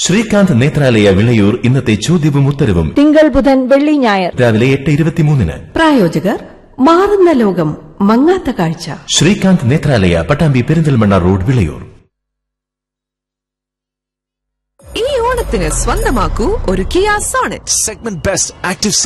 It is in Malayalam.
ശ്രീകാന്ത് നേത്രാലയ വിളയൂർ ഇന്നത്തെ ചോദ്യവും ഉത്തരവും തിങ്കൾ ബുധൻ വെള്ളി ഞായർ രാവിലെ 8:23. പ്രായോജകർ മാറുന്ന ലോകം മങ്ങാത്ത കാഴ്ച. ശ്രീകാന്ത് നേത്രാലയ, പട്ടാമ്പി പെരിന്തൽമണ്ണ റോഡ്, വിളയൂർ. ഈ ഓണത്തിന് സ്വന്തമാക്കൂ ഒരു Kia Sonet. Segment Best Active